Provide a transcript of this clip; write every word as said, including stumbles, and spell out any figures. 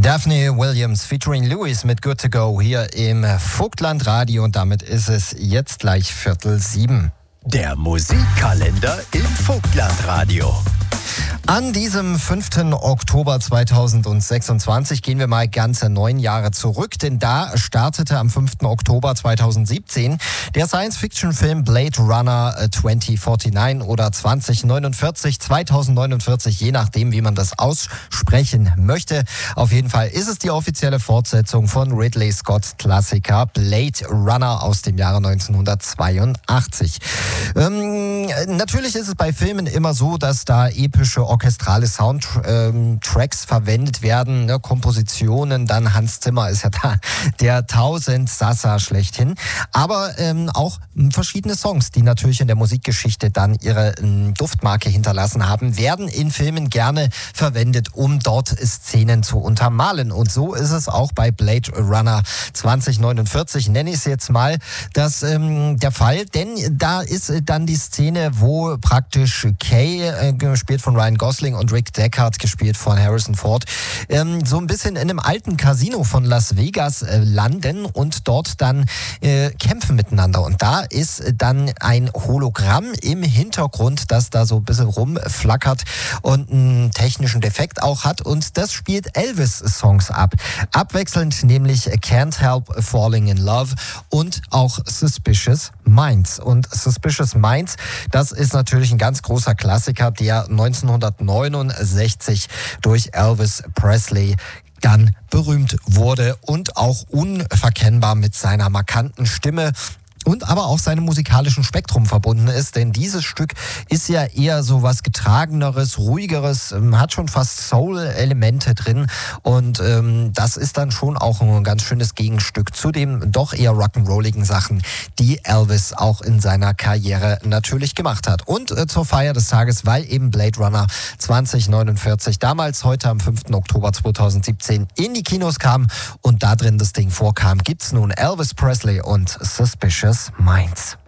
Daphne Williams featuring Louis mit Good to Go hier im Vogtland Radio und damit ist es jetzt gleich Viertel sieben. Der Musikkalender im Vogtland Radio. An diesem fünften Oktober zweitausendsechsundzwanzig gehen wir mal ganze neun Jahre zurück, denn da startete am fünften Oktober zweitausendsiebzehn der Science-Fiction-Film Blade Runner zwanzig neunundvierzig oder zwanzig neunundvierzig, zweitausendneunundvierzig, je nachdem, wie man das aussprechen möchte. Auf jeden Fall ist es die offizielle Fortsetzung von Ridley Scotts Klassiker Blade Runner aus dem Jahre neunzehnhundertzweiundachtzig. Ähm, natürlich ist es bei Filmen immer so, dass da epische orchestrale Soundtracks verwendet werden, ne, Kompositionen, dann Hans Zimmer ist ja da der Tausendsasser schlechthin, aber ähm, auch verschiedene Songs, die natürlich in der Musikgeschichte dann ihre ähm, Duftmarke hinterlassen haben, werden in Filmen gerne verwendet, um dort Szenen zu untermalen, und so ist es auch bei Blade Runner zwanzig neunundvierzig, nenne ich es jetzt mal, das ähm, der Fall, denn da ist äh, dann die Szene, wo praktisch Kay, äh, gespielt von Ryan Gosling, und Rick Deckard, gespielt von Harrison Ford, ähm, so ein bisschen in einem alten Casino von Las Vegas äh, landen und dort dann äh, kämpfen miteinander. Und da ist dann ein Hologramm im Hintergrund, das da so ein bisschen rumflackert und einen technischen Defekt auch hat, und das spielt Elvis-Songs ab. Abwechselnd nämlich Can't Help Falling in Love und auch Suspicious Minds. Und Suspicious Minds, das ist natürlich ein ganz großer Klassiker, der neunzehnhundertneunundsechzig durch Elvis Presley dann berühmt wurde und auch unverkennbar mit seiner markanten Stimme und aber auch seinem musikalischen Spektrum verbunden ist, denn dieses Stück ist ja eher so was Getrageneres, Ruhigeres, hat schon fast Soul-Elemente drin, und ähm, das ist dann schon auch ein ganz schönes Gegenstück zu den doch eher rock'n'rolligen Sachen, die Elvis auch in seiner Karriere natürlich gemacht hat. Und äh, zur Feier des Tages, weil eben Blade Runner zwanzig neunundvierzig damals, heute am fünften Oktober zweitausendsiebzehn in die Kinos kam und da drin das Ding vorkam, gibt's nun Elvis Presley und Suspicious Minds.